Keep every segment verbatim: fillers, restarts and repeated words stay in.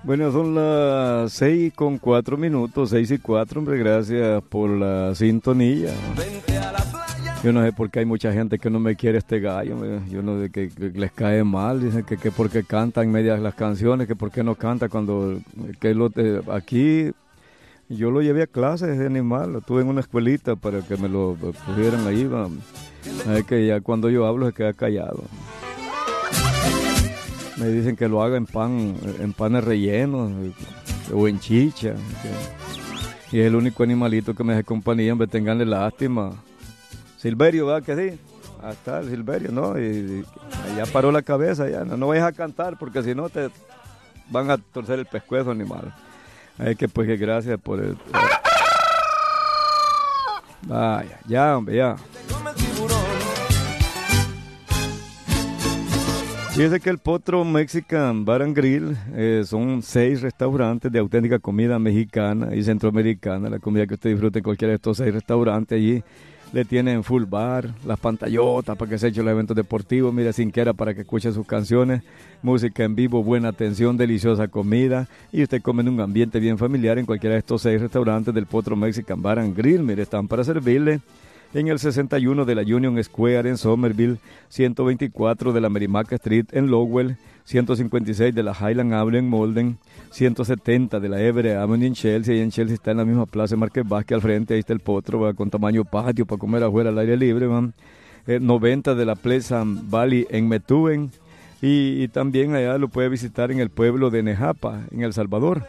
Bueno, son las seis con cuatro minutos, seis y cuatro, hombre, gracias por la sintonía. Yo no sé por qué hay mucha gente que no me quiere este gallo, hombre. Yo no sé que, que les cae mal, dicen que, que porque cantan medias las canciones, que por qué no canta cuando que lo, eh, aquí yo lo llevé a clases de animal, lo tuve en una escuelita para que me lo pusieran ahí, va. Es que ya cuando yo hablo se queda callado. Me dicen que lo haga en pan, en panes rellenos o en chicha. Y es el único animalito que me hace compañía, hombre, tenganle lástima. Silverio, ¿verdad que sí? Ah, está el Silverio, ¿no? Y, y ya paró la cabeza, ya. No, no vayas a cantar porque si no te van a torcer el pescuezo, animal. Hay que, pues, que gracias por el... Vaya, ya, hombre, ya. Fíjese que el Potro Mexican Bar and Grill eh, son seis restaurantes de auténtica comida mexicana y centroamericana. La comida que usted disfrute en cualquiera de estos seis restaurantes. Allí le tienen full bar, las pantallotas para que se eche los eventos deportivos, mire, sin que era para que escuche sus canciones, música en vivo, buena atención, deliciosa comida. Y usted come en un ambiente bien familiar en cualquiera de estos seis restaurantes del Potro Mexican Bar and Grill. Mire, están para servirle en el sesenta y uno de la Union Square en Somerville, ciento veinticuatro de la Merrimack Street en Lowell, ciento cincuenta y seis de la Highland Avenue en Malden, ciento setenta de la Everett Avenue en Chelsea, y en Chelsea está en la misma plaza de Márquez Vázquez al frente, ahí está el Potro, ¿va? Con tamaño patio para comer afuera al aire libre, eh, noventa de la Pleasant Valley en Methuen, y, y también allá lo puede visitar en el pueblo de Nejapa, en El Salvador.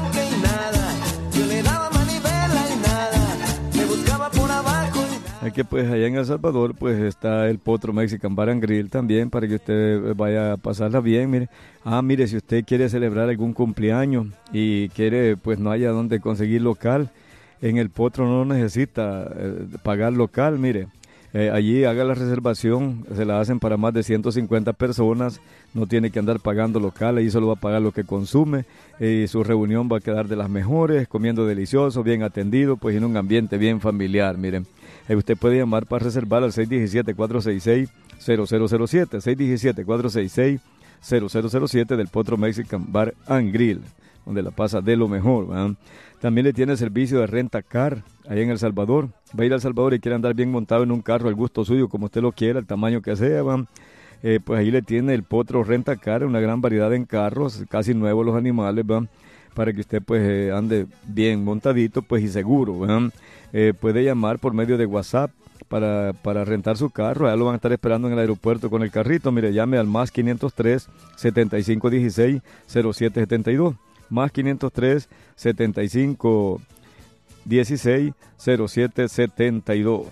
Que pues allá en El Salvador pues está el Potro Mexican Bar and Grill también para que usted vaya a pasarla bien, mire. Ah, mire, si usted quiere celebrar algún cumpleaños y quiere pues no haya donde conseguir local, en el Potro no necesita eh, pagar local, mire. Eh, allí haga la reservación, se la hacen para más de ciento cincuenta personas, no tiene que andar pagando local, ahí solo va a pagar lo que consume y su reunión va a quedar de las mejores, comiendo delicioso, bien atendido, pues en un ambiente bien familiar, miren. Eh, usted puede llamar para reservar al seis uno siete, cuatro seis seis, cero cero cero siete, seis uno siete, cuatro seis seis, cero cero cero siete del Potro Mexican Bar and Grill, donde la pasa de lo mejor, ¿verdad? También le tiene servicio de renta car ahí en El Salvador. Va a ir a El Salvador y quiere andar bien montado en un carro al gusto suyo, como usted lo quiera, el tamaño que sea, ¿va? Eh, pues ahí le tiene el Potro Renta Car, una gran variedad en carros, casi nuevos los animales, ¿va? Para que usted pues eh, ande bien montadito pues y seguro, ¿va? Eh, puede llamar por medio de WhatsApp para, para rentar su carro, allá lo van a estar esperando en el aeropuerto con el carrito. Mire, llame al más quinientos tres, setenta y cinco dieciséis, cero siete setenta y dos, más quinientos tres, setenta y cinco dieciséis, cero siete setenta y dos.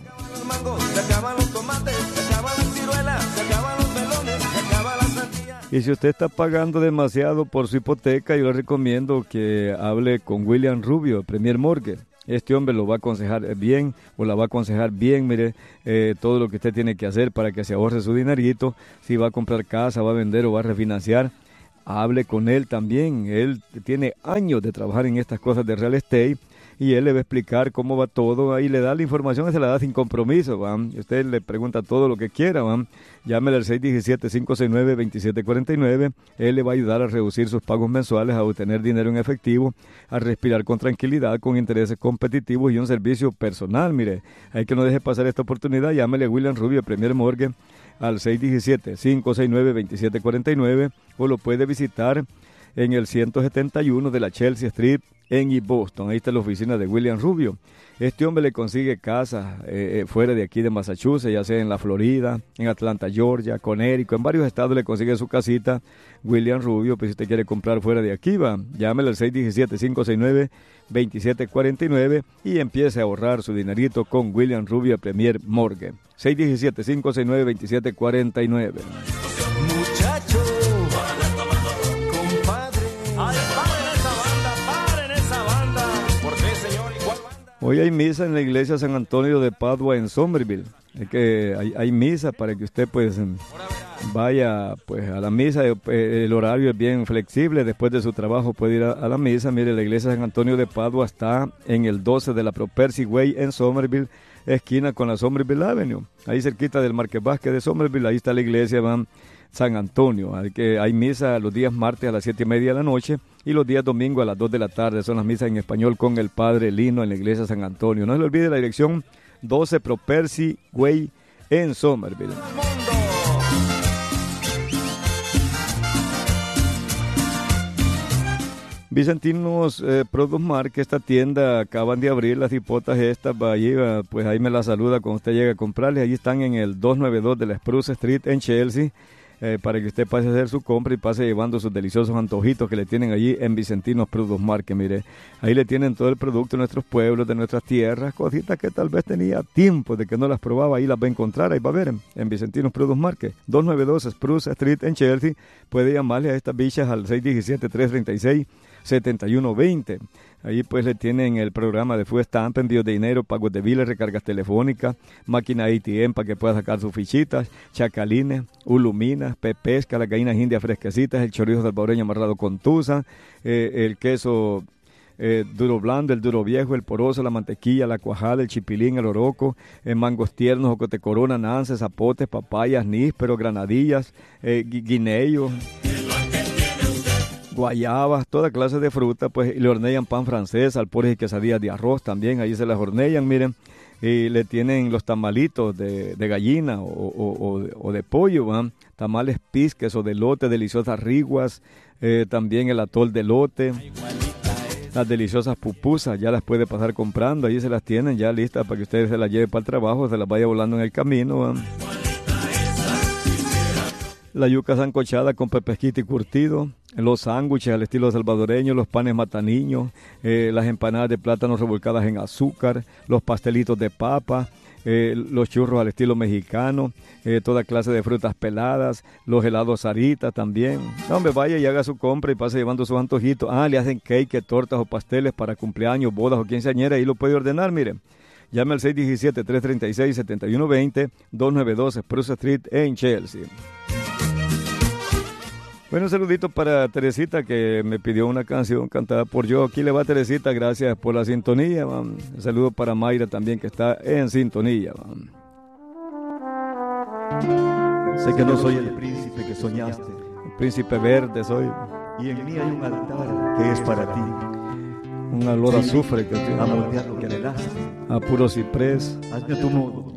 Y si usted está pagando demasiado por su hipoteca, yo le recomiendo que hable con William Rubio, Premier Mortgage. Este hombre lo va a aconsejar bien, o la va a aconsejar bien, mire, eh, todo lo que usted tiene que hacer para que se ahorre su dinerito, si va a comprar casa, va a vender o va a refinanciar. Hable con él también, él tiene años de trabajar en estas cosas de real estate y él le va a explicar cómo va todo, ahí le da la información, se la da sin compromiso, ¿va? Y usted le pregunta todo lo que quiera, ¿va? Llámele al seis uno siete, cinco seis nueve, dos siete cuatro nueve, él le va a ayudar a reducir sus pagos mensuales, a obtener dinero en efectivo, a respirar con tranquilidad, con intereses competitivos y un servicio personal, mire, hay que no deje pasar esta oportunidad, llámele a William Rubio, Premier Mortgage, al seis uno siete, cinco seis nueve, dos siete cuatro nueve, o lo puede visitar en el ciento setenta y uno de la Chelsea Street en East Boston. Ahí está la oficina de William Rubio. Este hombre le consigue casas eh, eh, fuera de aquí de Massachusetts, ya sea en la Florida, en Atlanta, Georgia, Connecticut, en varios estados le consigue su casita. William Rubio, pues si usted quiere comprar fuera de aquí, va, llámele al seis uno siete, cinco seis nueve, dos siete cuatro nueve y empiece a ahorrar su dinerito con William Rubio Premier Mortgage. seis uno siete, cinco seis nueve, dos siete cuatro nueve. Muchacho, hoy hay misa en la iglesia San Antonio de Padua en Somerville. Es que hay, hay misa para que usted pues vaya pues a la misa. El horario es bien flexible. Después de su trabajo puede ir a, a la misa. Mire, la iglesia San Antonio de Padua está en el doce de la Pro Percy Way en Somerville, esquina con la Somerville Avenue. Ahí cerquita del Márquez Vázquez de Somerville. Ahí está la iglesia, van. San Antonio. Hay, que, hay misa los días martes a las siete y media de la noche y los días domingo a las dos de la tarde. Son las misas en español con el Padre Lino en la iglesia San Antonio. No se le olvide la dirección doce Propercy Way en Somerville. Vicentinos eh, Produce Market, esta tienda acaban de abrir las hipotas estas, allí, pues ahí me la saluda cuando usted llegue a comprarles. Allí están en el doscientos noventa y dos de la Spruce Street en Chelsea, eh, para que usted pase a hacer su compra y pase llevando sus deliciosos antojitos que le tienen allí en Vicentinos Produce Market. Mire, ahí le tienen todo el producto de nuestros pueblos, de nuestras tierras, cositas que tal vez tenía tiempo de que no las probaba, ahí las va a encontrar, ahí va a ver en, en Vicentinos Produce Market, doscientos noventa y dos Spruce Street en Chelsea. Puede llamarle a estas bichas al seis uno siete, tres tres seis, setenta y uno veinte. Ahí pues le tienen el programa de Food Stamp, envíos de dinero, pagos de biles, recargas telefónicas, máquina A T M para que pueda sacar sus fichitas, chacalines, uluminas, pepesca, las gallinas indias fresquecitas, el chorizo salvadoreño amarrado con tusa, eh, el queso eh, duro blando, el duro viejo, el poroso, la mantequilla, la cuajada, el chipilín, el oroco, eh, mangos tiernos, ocote corona, nances, zapotes, papayas, nísperos, granadillas, eh, guineos, guayabas, toda clase de fruta, pues, y le hornean pan francés, alpores y quesadillas de arroz también, ahí se las hornean, miren, y le tienen los tamalitos de, de gallina o, o, o, de, o de pollo, ¿verdad? Tamales pisques o de lote, deliciosas riguas, eh, también el atol de lote, las deliciosas pupusas, ya las puede pasar comprando, ahí se las tienen ya listas para que ustedes se las lleve para el trabajo, se las vaya volando en el camino, ¿verdad? La yuca sancochada con pepesquita y curtido, los sándwiches al estilo salvadoreño, los panes mataniños, eh, las empanadas de plátano revolcadas en azúcar, los pastelitos de papa, eh, los churros al estilo mexicano, eh, toda clase de frutas peladas, los helados Sarita también. No, hombre, vaya y haga su compra y pase llevando sus antojitos. Ah, le hacen cake, tortas o pasteles para cumpleaños, bodas o quinceañera, ahí lo puede ordenar, miren. Llame al seis uno siete, tres tres seis, siete uno dos cero, doscientos noventa y dos Spruce Street en Chelsea. Bueno, un saludito para Teresita que me pidió una canción cantada por yo. Aquí le va Teresita, gracias por la sintonía. Man. Un saludo para Mayra también que está en sintonía. Man. Sé que no soy el príncipe que soñaste. El príncipe verde soy. Y en mí hay un altar que es para ti. Un olor a azufre que tiene. A moldear lo que anhelaste. A puro ciprés. Hazme a tu modo.